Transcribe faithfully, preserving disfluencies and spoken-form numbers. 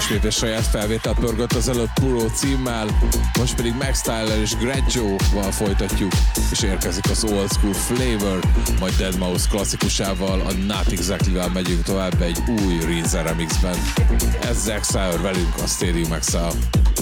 ismét egy saját felvétel pörgött az előtt Puro címmel, most pedig Max Tyler és Greggio-val folytatjuk, és érkezik az Old School Flavor, majd deadmau five klasszikusával, a Not Exactly-vel megyünk tovább egy új Rinza remixben. Ez Exile velünk a Stadium Exile.